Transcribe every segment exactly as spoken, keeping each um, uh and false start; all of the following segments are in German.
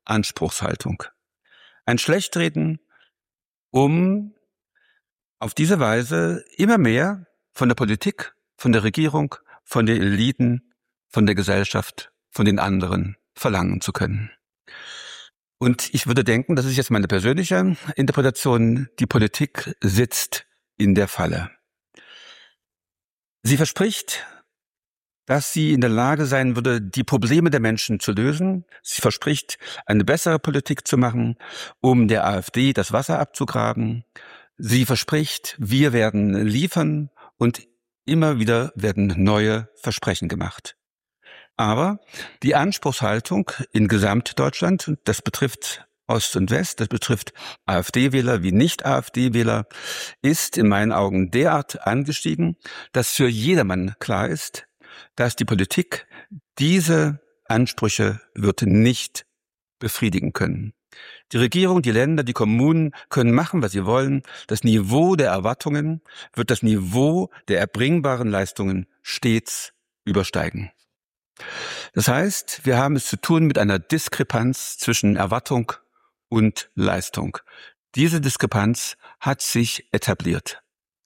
Anspruchshaltung. Ein Schlechtreden, um auf diese Weise immer mehr von der Politik, von der Regierung, von den Eliten, von der Gesellschaft, von den anderen verlangen zu können. Und ich würde denken, das ist jetzt meine persönliche Interpretation, die Politik sitzt in der Falle. Sie verspricht, dass sie in der Lage sein würde, die Probleme der Menschen zu lösen. Sie verspricht, eine bessere Politik zu machen, um der AfD das Wasser abzugraben. Sie verspricht, wir werden liefern und immer wieder werden neue Versprechen gemacht. Aber die Anspruchshaltung in Gesamtdeutschland, das betrifft Ost und West, das betrifft AfD-Wähler wie Nicht-AfD-Wähler, ist in meinen Augen derart angestiegen, dass für jedermann klar ist, dass die Politik diese Ansprüche wird nicht befriedigen können. Die Regierung, die Länder, die Kommunen können machen, was sie wollen. Das Niveau der Erwartungen wird das Niveau der erbringbaren Leistungen stets übersteigen. Das heißt, wir haben es zu tun mit einer Diskrepanz zwischen Erwartung und Leistung. Diese Diskrepanz hat sich etabliert.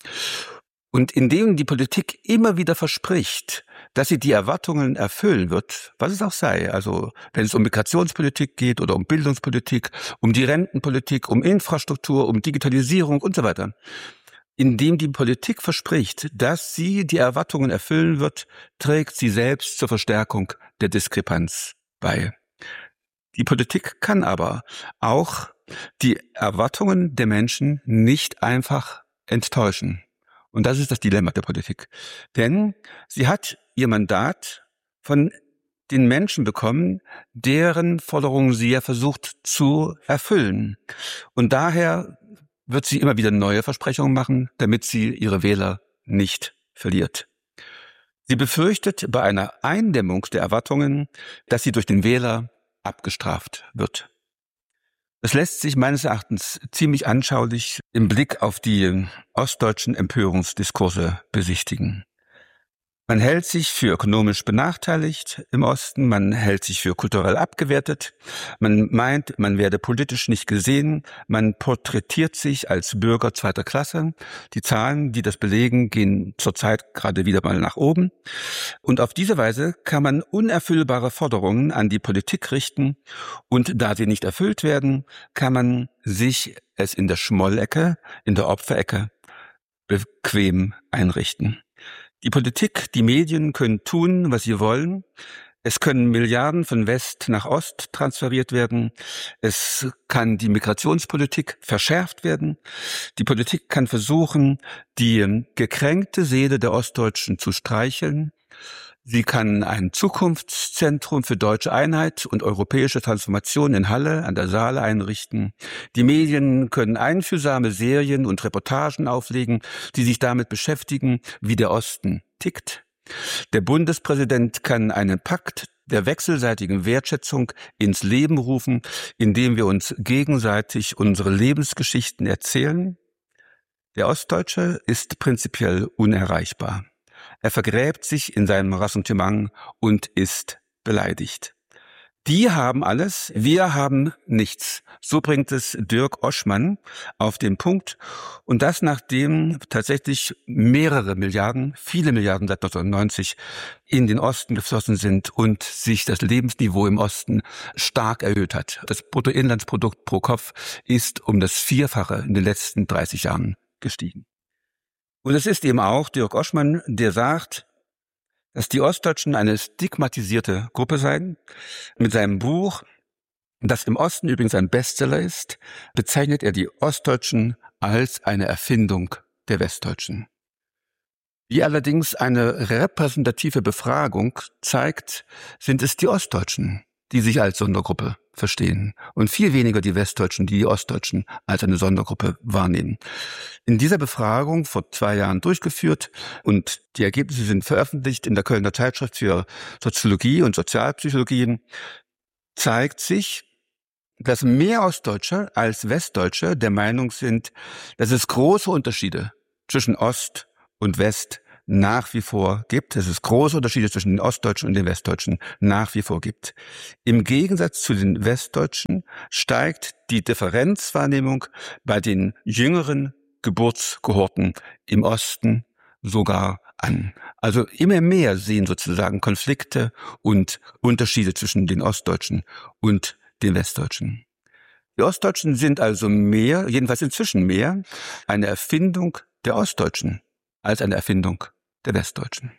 Und indem die Politik immer wieder verspricht, dass sie die Erwartungen erfüllen wird, was es auch sei, also wenn es um Migrationspolitik geht oder um Bildungspolitik, um die Rentenpolitik, um Infrastruktur, um Digitalisierung und so weiter, indem die Politik verspricht, dass sie die Erwartungen erfüllen wird, trägt sie selbst zur Verstärkung der Diskrepanz bei. Die Politik kann aber auch die Erwartungen der Menschen nicht einfach enttäuschen. Und das ist das Dilemma der Politik. Denn sie hat ihr Mandat von den Menschen bekommen, deren Forderungen sie ja versucht zu erfüllen. Und daher wird sie immer wieder neue Versprechungen machen, damit sie ihre Wähler nicht verliert. Sie befürchtet bei einer Eindämmung der Erwartungen, dass sie durch den Wähler abgestraft wird. Das lässt sich meines Erachtens ziemlich anschaulich im Blick auf die ostdeutschen Empörungsdiskurse besichtigen. Man hält sich für ökonomisch benachteiligt im Osten, man hält sich für kulturell abgewertet, man meint, man werde politisch nicht gesehen, man porträtiert sich als Bürger zweiter Klasse. Die Zahlen, die das belegen, gehen zurzeit gerade wieder mal nach oben. Und auf diese Weise kann man unerfüllbare Forderungen an die Politik richten und da sie nicht erfüllt werden, kann man sich es in der Schmollecke, in der Opferecke bequem einrichten. Die Politik, die Medien können tun, was sie wollen. Es können Milliarden von West nach Ost transferiert werden. Es kann die Migrationspolitik verschärft werden. Die Politik kann versuchen, die gekränkte Seele der Ostdeutschen zu streicheln. Sie kann ein Zukunftszentrum für deutsche Einheit und europäische Transformation in Halle an der Saale einrichten. Die Medien können einfühlsame Serien und Reportagen auflegen, die sich damit beschäftigen, wie der Osten tickt. Der Bundespräsident kann einen Pakt der wechselseitigen Wertschätzung ins Leben rufen, indem wir uns gegenseitig unsere Lebensgeschichten erzählen. Der Ostdeutsche ist prinzipiell unerreichbar. Er vergräbt sich in seinem Ressentiment und ist beleidigt. Die haben alles, wir haben nichts. So bringt es Dirk Oschmann auf den Punkt. Und das, nachdem tatsächlich mehrere Milliarden, viele Milliarden seit neunzehnhundertneunzig in den Osten geflossen sind und sich das Lebensniveau im Osten stark erhöht hat. Das Bruttoinlandsprodukt pro Kopf ist um das Vierfache in den letzten dreißig Jahren gestiegen. Und es ist eben auch Dirk Oschmann, der sagt, dass die Ostdeutschen eine stigmatisierte Gruppe seien. Mit seinem Buch, das im Osten übrigens ein Bestseller ist, bezeichnet er die Ostdeutschen als eine Erfindung der Westdeutschen. Wie allerdings eine repräsentative Befragung zeigt, sind es die Ostdeutschen, die sich als Sondergruppe verstehen und viel weniger die Westdeutschen, die die Ostdeutschen als eine Sondergruppe wahrnehmen. In dieser Befragung vor zwei Jahren durchgeführt und die Ergebnisse sind veröffentlicht in der Kölner Zeitschrift für Soziologie und Sozialpsychologie, zeigt sich, dass mehr Ostdeutsche als Westdeutsche der Meinung sind, dass es große Unterschiede zwischen Ost und West nach wie vor gibt, dass es große Unterschiede zwischen den Ostdeutschen und den Westdeutschen nach wie vor gibt. Im Gegensatz zu den Westdeutschen steigt die Differenzwahrnehmung bei den jüngeren Geburtskohorten im Osten sogar an. Also immer mehr sehen sozusagen Konflikte und Unterschiede zwischen den Ostdeutschen und den Westdeutschen. Die Ostdeutschen sind also mehr, jedenfalls inzwischen mehr, eine Erfindung der Ostdeutschen als eine Erfindung der Westdeutschen.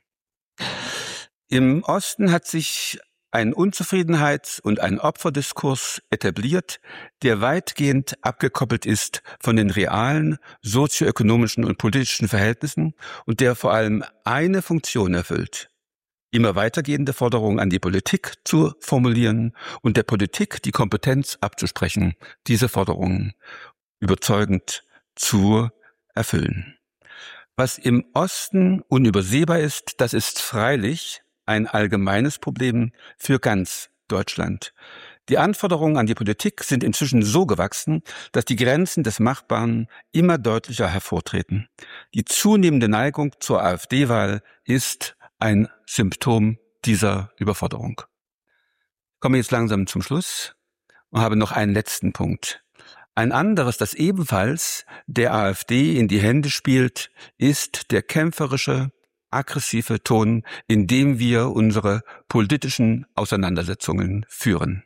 Im Osten hat sich ein Unzufriedenheits- und ein Opferdiskurs etabliert, der weitgehend abgekoppelt ist von den realen sozioökonomischen und politischen Verhältnissen und der vor allem eine Funktion erfüllt: immer weitergehende Forderungen an die Politik zu formulieren und der Politik die Kompetenz abzusprechen, diese Forderungen überzeugend zu erfüllen. Was im Osten unübersehbar ist, das ist freilich ein allgemeines Problem für ganz Deutschland. Die Anforderungen an die Politik sind inzwischen so gewachsen, dass die Grenzen des Machbaren immer deutlicher hervortreten. Die zunehmende Neigung zur AfD-Wahl ist ein Symptom dieser Überforderung. Ich komme jetzt langsam zum Schluss und habe noch einen letzten Punkt. Ein anderes, das ebenfalls der AfD in die Hände spielt, ist der kämpferische, aggressive Ton, in dem wir unsere politischen Auseinandersetzungen führen.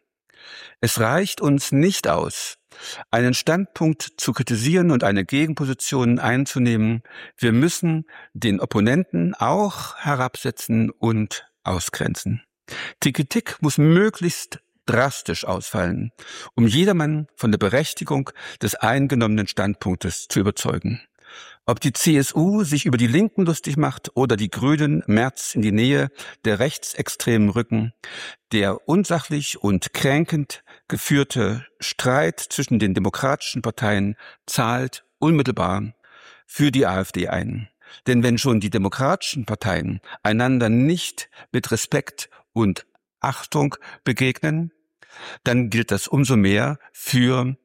Es reicht uns nicht aus, einen Standpunkt zu kritisieren und eine Gegenposition einzunehmen. Wir müssen den Opponenten auch herabsetzen und ausgrenzen. Die Kritik muss möglichst drastisch ausfallen, um jedermann von der Berechtigung des eingenommenen Standpunktes zu überzeugen. Ob die C S U sich über die Linken lustig macht oder die Grünen Merz in die Nähe der Rechtsextremen rücken, der unsachlich und kränkend geführte Streit zwischen den demokratischen Parteien zahlt unmittelbar für die AfD ein. Denn wenn schon die demokratischen Parteien einander nicht mit Respekt und Achtung begegnen, dann gilt das umso mehr für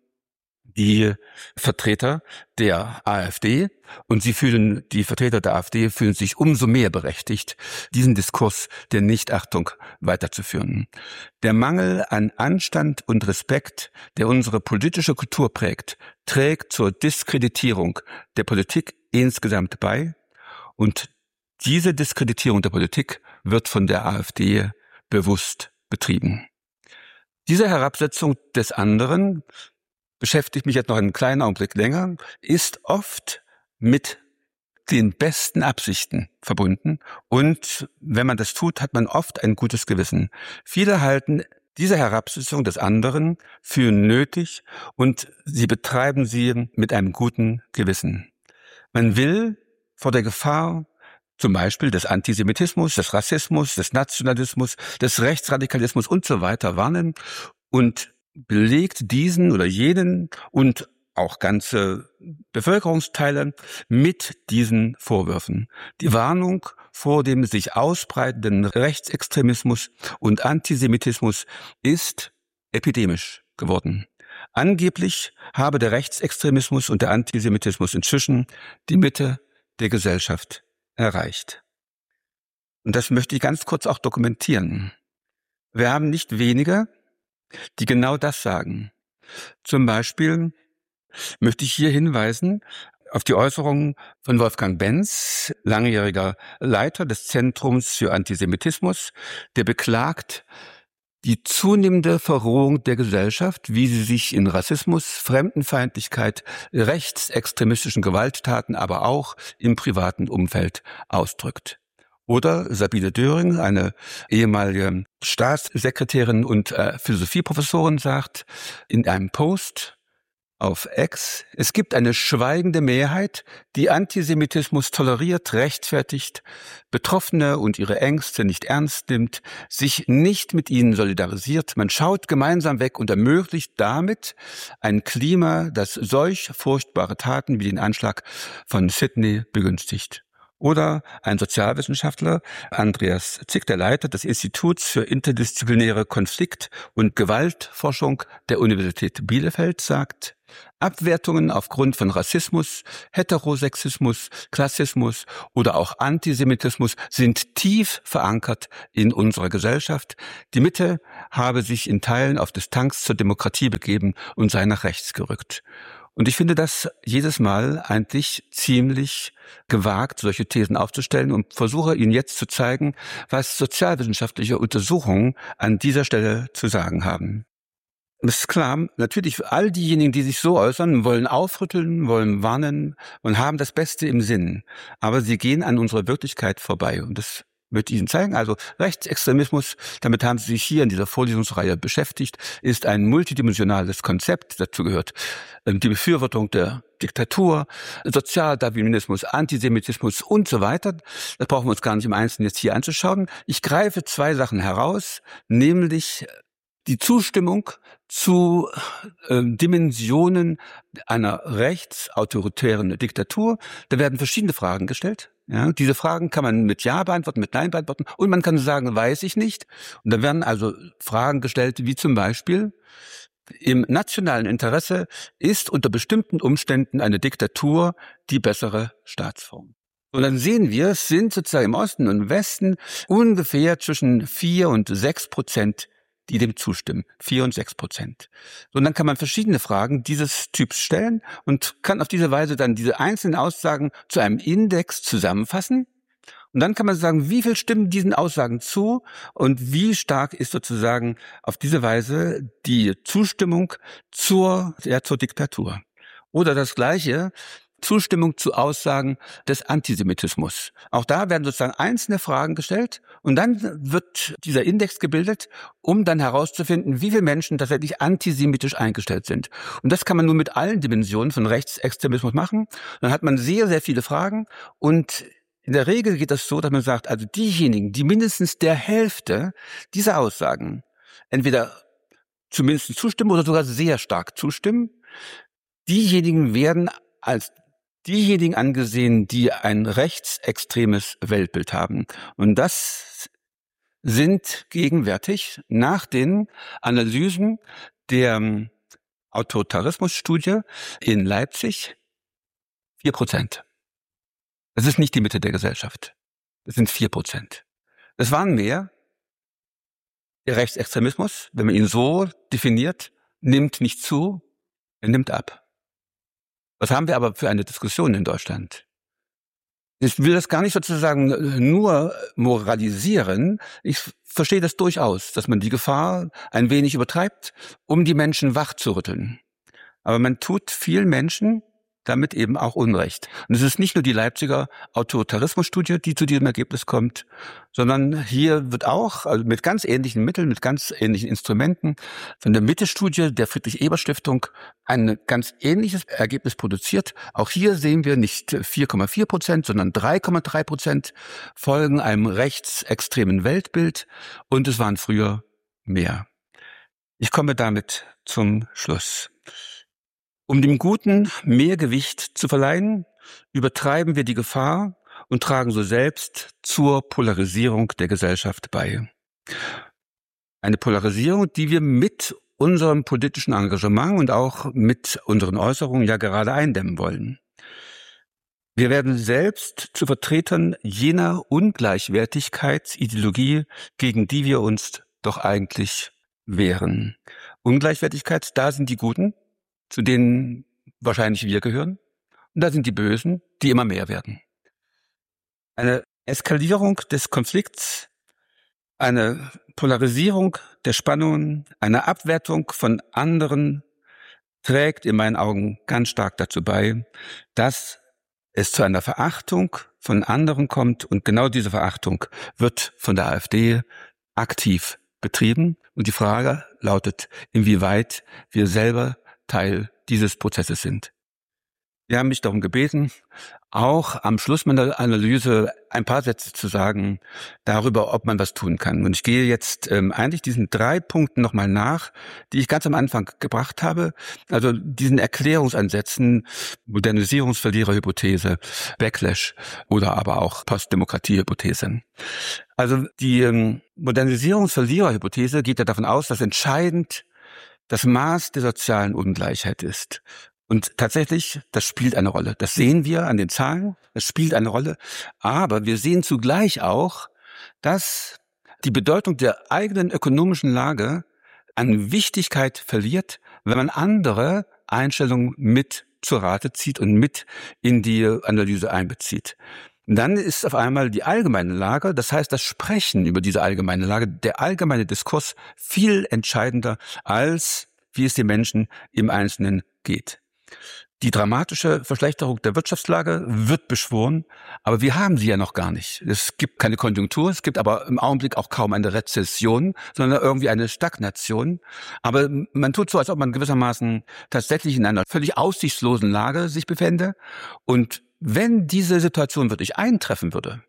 die Vertreter der AfD, und sie fühlen, die Vertreter der AfD fühlen sich umso mehr berechtigt, diesen Diskurs der Nichtachtung weiterzuführen. Der Mangel an Anstand und Respekt, der unsere politische Kultur prägt, trägt zur Diskreditierung der Politik insgesamt bei, und diese Diskreditierung der Politik wird von der AfD bewusst betrieben. Diese Herabsetzung des anderen beschäftigt mich jetzt noch einen kleinen Augenblick länger, ist oft mit den besten Absichten verbunden. Und wenn man das tut, hat man oft ein gutes Gewissen. Viele halten diese Herabsetzung des anderen für nötig und sie betreiben sie mit einem guten Gewissen. Man will vor der Gefahr zum Beispiel des Antisemitismus, des Rassismus, des Nationalismus, des Rechtsradikalismus und so weiter warnen und belegt diesen oder jenen und auch ganze Bevölkerungsteile mit diesen Vorwürfen. Die Warnung vor dem sich ausbreitenden Rechtsextremismus und Antisemitismus ist epidemisch geworden. Angeblich habe der Rechtsextremismus und der Antisemitismus inzwischen die Mitte der Gesellschaft erreicht. Und das möchte ich ganz kurz auch dokumentieren. Wir haben nicht wenige, die genau das sagen. Zum Beispiel möchte ich hier hinweisen auf die Äußerungen von Wolfgang Benz, langjähriger Leiter des Zentrums für Antisemitismus, der beklagt die zunehmende Verrohung der Gesellschaft, wie sie sich in Rassismus, Fremdenfeindlichkeit, rechtsextremistischen Gewalttaten, aber auch im privaten Umfeld ausdrückt. Oder Sabine Döring, eine ehemalige Staatssekretärin und äh, Philosophieprofessorin, sagt in einem Post auf X: Es gibt eine schweigende Mehrheit, die Antisemitismus toleriert, rechtfertigt, Betroffene und ihre Ängste nicht ernst nimmt, sich nicht mit ihnen solidarisiert. Man schaut gemeinsam weg und ermöglicht damit ein Klima, das solch furchtbare Taten wie den Anschlag von Sydney begünstigt. Oder ein Sozialwissenschaftler, Andreas Zick, der Leiter des Instituts für interdisziplinäre Konflikt- und Gewaltforschung der Universität Bielefeld, sagt, Abwertungen aufgrund von Rassismus, Heterosexismus, Klassismus oder auch Antisemitismus sind tief verankert in unserer Gesellschaft. Die Mitte habe sich in Teilen auf Distanz zur Demokratie begeben und sei nach rechts gerückt. Und ich finde das jedes Mal eigentlich ziemlich gewagt, solche Thesen aufzustellen, und versuche Ihnen jetzt zu zeigen, was sozialwissenschaftliche Untersuchungen an dieser Stelle zu sagen haben. Es ist klar, natürlich all diejenigen, die sich so äußern, wollen aufrütteln, wollen warnen und haben das Beste im Sinn. Aber sie gehen an unserer Wirklichkeit vorbei. Und das möchte ich Ihnen zeigen. Also Rechtsextremismus, damit haben Sie sich hier in dieser Vorlesungsreihe beschäftigt, ist ein multidimensionales Konzept. Dazu gehört die Befürwortung der Diktatur, Sozialdarwinismus, Antisemitismus und so weiter. Das brauchen wir uns gar nicht im Einzelnen jetzt hier anzuschauen. Ich greife zwei Sachen heraus, nämlich die Zustimmung zu äh, Dimensionen einer rechtsautoritären Diktatur. Da werden verschiedene Fragen gestellt. Ja, diese Fragen kann man mit Ja beantworten, mit Nein beantworten, und man kann sagen, weiß ich nicht. Und da werden also Fragen gestellt, wie zum Beispiel: Im nationalen Interesse ist unter bestimmten Umständen eine Diktatur die bessere Staatsform. Und dann sehen wir, es sind sozusagen im Osten und Westen ungefähr zwischen vier und sechs Prozent, die dem zustimmen. Vier und sechs Prozent. Und dann kann man verschiedene Fragen dieses Typs stellen und kann auf diese Weise dann diese einzelnen Aussagen zu einem Index zusammenfassen. Und dann kann man sagen, wie viel stimmen diesen Aussagen zu und wie stark ist sozusagen auf diese Weise die Zustimmung zur, ja, zur Diktatur. Oder das Gleiche, Zustimmung zu Aussagen des Antisemitismus. Auch da werden sozusagen einzelne Fragen gestellt und dann wird dieser Index gebildet, um dann herauszufinden, wie viele Menschen tatsächlich antisemitisch eingestellt sind. Und das kann man nun mit allen Dimensionen von Rechtsextremismus machen. Dann hat man sehr, sehr viele Fragen, und in der Regel geht das so, dass man sagt, also diejenigen, die mindestens der Hälfte dieser Aussagen entweder zumindest zustimmen oder sogar sehr stark zustimmen, diejenigen werden als diejenigen angesehen, die ein rechtsextremes Weltbild haben. Und das sind gegenwärtig nach den Analysen der Autoritarismusstudie in Leipzig vier Prozent. Das ist nicht die Mitte der Gesellschaft. Das sind vier Prozent. Das waren mehr. Der Rechtsextremismus, wenn man ihn so definiert, nimmt nicht zu, er nimmt ab. Was haben wir aber für eine Diskussion in Deutschland? Ich will das gar nicht sozusagen nur moralisieren. Ich verstehe das durchaus, dass man die Gefahr ein wenig übertreibt, um die Menschen wach zu rütteln. Aber man tut vielen Menschen damit eben auch Unrecht. Und es ist nicht nur die Leipziger Autoritarismusstudie, die zu diesem Ergebnis kommt, sondern hier wird auch, also mit ganz ähnlichen Mitteln, mit ganz ähnlichen Instrumenten, von der Mitte-Studie der Friedrich-Ebert-Stiftung ein ganz ähnliches Ergebnis produziert. Auch hier sehen wir nicht vier Komma vier Prozent, sondern drei Komma drei Prozent folgen einem rechtsextremen Weltbild, und es waren früher mehr. Ich komme damit zum Schluss. Um dem Guten mehr Gewicht zu verleihen, übertreiben wir die Gefahr und tragen so selbst zur Polarisierung der Gesellschaft bei. Eine Polarisierung, die wir mit unserem politischen Engagement und auch mit unseren Äußerungen ja gerade eindämmen wollen. Wir werden selbst zu Vertretern jener Ungleichwertigkeitsideologie, gegen die wir uns doch eigentlich wehren. Ungleichwertigkeit, da sind die Guten, zu denen wahrscheinlich wir gehören. Und da sind die Bösen, die immer mehr werden. Eine Eskalierung des Konflikts, eine Polarisierung der Spannungen, eine Abwertung von anderen trägt in meinen Augen ganz stark dazu bei, dass es zu einer Verachtung von anderen kommt. Und genau diese Verachtung wird von der AfD aktiv betrieben. Und die Frage lautet, inwieweit wir selber Teil dieses Prozesses sind. Wir haben mich darum gebeten, auch am Schluss meiner Analyse ein paar Sätze zu sagen darüber, ob man was tun kann. Und ich gehe jetzt ähm, eigentlich diesen drei Punkten nochmal nach, die ich ganz am Anfang gebracht habe. Also diesen Erklärungsansätzen, Modernisierungsverliererhypothese, Backlash oder aber auch Postdemokratiehypothese. Also die ähm, Modernisierungsverliererhypothese geht ja davon aus, dass entscheidend das Maß der sozialen Ungleichheit ist. Und tatsächlich, das spielt eine Rolle. Das sehen wir an den Zahlen, das spielt eine Rolle. Aber wir sehen zugleich auch, dass die Bedeutung der eigenen ökonomischen Lage an Wichtigkeit verliert, wenn man andere Einstellungen mit zur Rate zieht und mit in die Analyse einbezieht. Dann ist auf einmal die allgemeine Lage, das heißt das Sprechen über diese allgemeine Lage, der allgemeine Diskurs viel entscheidender, als wie es den Menschen im Einzelnen geht. Die dramatische Verschlechterung der Wirtschaftslage wird beschworen, aber wir haben sie ja noch gar nicht. Es gibt keine Konjunktur, es gibt aber im Augenblick auch kaum eine Rezession, sondern irgendwie eine Stagnation. Aber man tut so, als ob man gewissermaßen tatsächlich in einer völlig aussichtslosen Lage sich befände. Und wenn diese Situation wirklich eintreffen würde,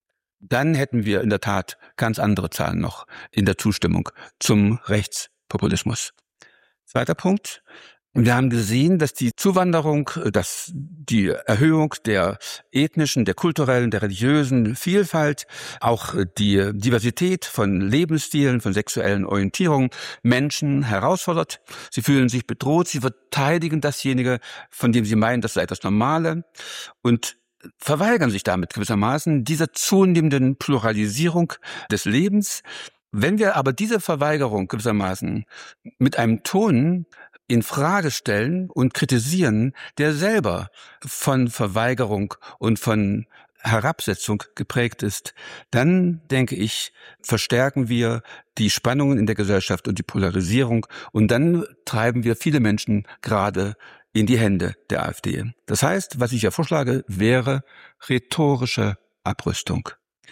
dann hätten wir in der Tat ganz andere Zahlen noch in der Zustimmung zum Rechtspopulismus. Zweiter Punkt. Wir haben gesehen, dass die Zuwanderung, dass die Erhöhung der ethnischen, der kulturellen, der religiösen Vielfalt, auch die Diversität von Lebensstilen, von sexuellen Orientierungen Menschen herausfordert. Sie fühlen sich bedroht, sie verteidigen dasjenige, von dem sie meinen, das sei das Normale, und verweigern sich damit gewissermaßen dieser zunehmenden Pluralisierung des Lebens. Wenn wir aber diese Verweigerung gewissermaßen mit einem Ton in Frage stellen und kritisieren, der selber von Verweigerung und von Herabsetzung geprägt ist, dann, denke ich, verstärken wir die Spannungen in der Gesellschaft und die Polarisierung, und dann treiben wir viele Menschen gerade in die Hände der AfD. Das heißt, was ich ja vorschlage, wäre rhetorische Abrüstung.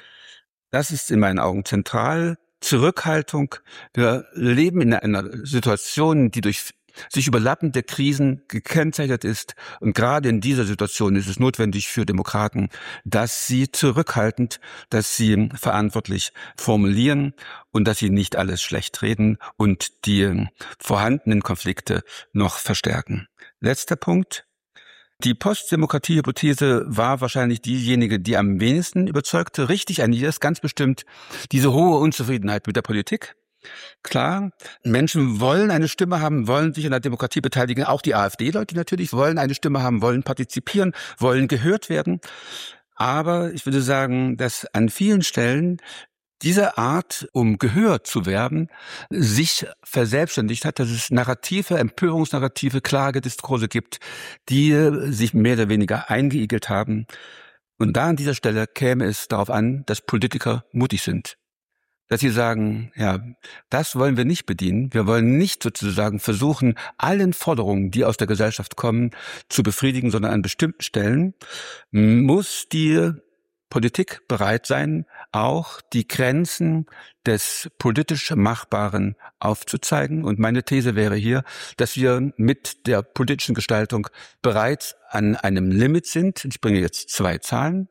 Das ist in meinen Augen zentral. Zurückhaltung. Wir leben in einer Situation, die durch sich überlappende Krisen gekennzeichnet ist. Und gerade in dieser Situation ist es notwendig für Demokraten, dass sie zurückhaltend, dass sie verantwortlich formulieren und dass sie nicht alles schlecht reden und die vorhandenen Konflikte noch verstärken. Letzter Punkt. Die Postdemokratie-Hypothese war wahrscheinlich diejenige, die am wenigsten überzeugte. Richtig, eigentlich ist ganz bestimmt diese hohe Unzufriedenheit mit der Politik. Klar, Menschen wollen eine Stimme haben, wollen sich an der Demokratie beteiligen. Auch die AfD-Leute natürlich wollen eine Stimme haben, wollen partizipieren, wollen gehört werden. Aber ich würde sagen, dass an vielen Stellen diese Art, um gehört zu werden, sich verselbstständigt hat, dass es Narrative, Empörungsnarrative, Klagediskurse gibt, die sich mehr oder weniger eingeigelt haben. Und da an dieser Stelle käme es darauf an, dass Politiker mutig sind. Dass sie sagen, ja, das wollen wir nicht bedienen. Wir wollen nicht sozusagen versuchen, allen Forderungen, die aus der Gesellschaft kommen, zu befriedigen, sondern an bestimmten Stellen muss die Politik bereit sein, auch die Grenzen des politisch Machbaren aufzuzeigen. Und meine These wäre hier, dass wir mit der politischen Gestaltung bereits an einem Limit sind. Ich bringe jetzt zwei Zahlen.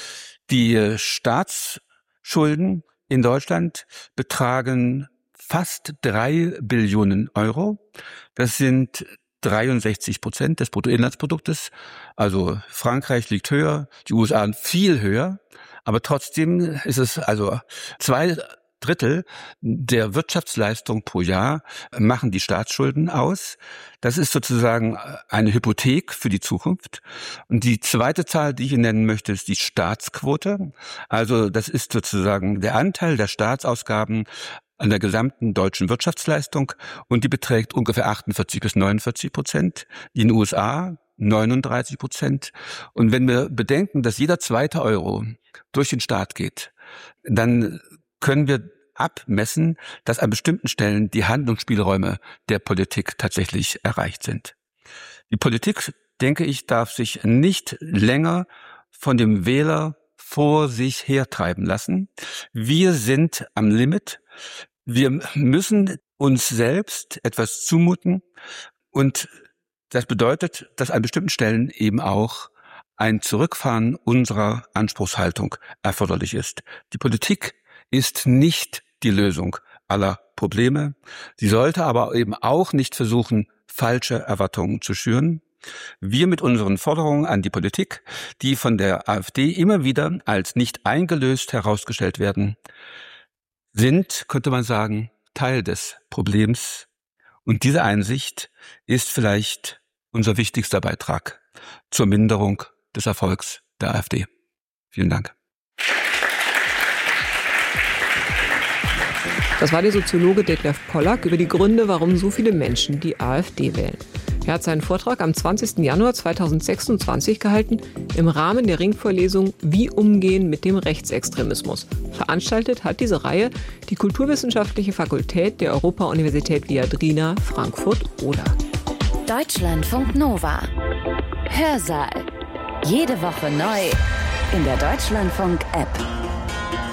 Die Staatsschulden in Deutschland betragen fast drei Billionen Euro. Das sind dreiundsechzig Prozent des Bruttoinlandsproduktes. Also Frankreich liegt höher, die U S A viel höher. Aber trotzdem ist es also zwei Drittel der Wirtschaftsleistung pro Jahr machen die Staatsschulden aus. Das ist sozusagen eine Hypothek für die Zukunft. Und die zweite Zahl, die ich Ihnen nennen möchte, ist die Staatsquote. Also das ist sozusagen der Anteil der Staatsausgaben an der gesamten deutschen Wirtschaftsleistung, und die beträgt ungefähr achtundvierzig bis neunundvierzig Prozent. In den U S A neununddreißig Prozent. Und wenn wir bedenken, dass jeder zweite Euro durch den Staat geht, dann können wir abmessen, dass an bestimmten Stellen die Handlungsspielräume der Politik tatsächlich erreicht sind. Die Politik, denke ich, darf sich nicht länger von dem Wähler vor sich hertreiben lassen. Wir sind am Limit. Wir müssen uns selbst etwas zumuten, und das bedeutet, dass an bestimmten Stellen eben auch ein Zurückfahren unserer Anspruchshaltung erforderlich ist. Die Politik ist nicht die Lösung aller Probleme. Sie sollte aber eben auch nicht versuchen, falsche Erwartungen zu schüren. Wir mit unseren Forderungen an die Politik, die von der AfD immer wieder als nicht eingelöst herausgestellt werden, sind, könnte man sagen, Teil des Problems. Und diese Einsicht ist vielleicht unser wichtigster Beitrag zur Minderung des Erfolgs der AfD. Vielen Dank. Das war der Soziologe Detlef Pollack über die Gründe, warum so viele Menschen die AfD wählen. Er hat seinen Vortrag am zwanzigsten Januar zweitausendsechsundzwanzig gehalten im Rahmen der Ringvorlesung Wie umgehen mit dem Rechtsextremismus. Veranstaltet hat diese Reihe die Kulturwissenschaftliche Fakultät der Europa-Universität Viadrina Frankfurt-Oder. Deutschlandfunk Nova. Hörsaal. Jede Woche neu in der Deutschlandfunk-App.